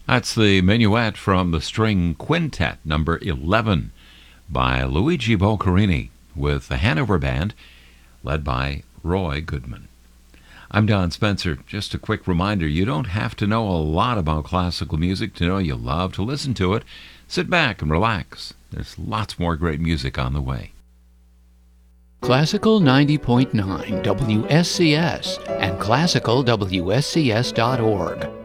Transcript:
That's the Minuet from the String Quintet, number 11, by Luigi Boccherini, with the Hanover Band, led by Roy Goodman. I'm Don Spencer. Just a quick reminder, you don't have to know a lot about classical music to know you love to listen to it. Sit back and relax. There's lots more great music on the way. Classical 90.9 WSCS and classicalwscs.org.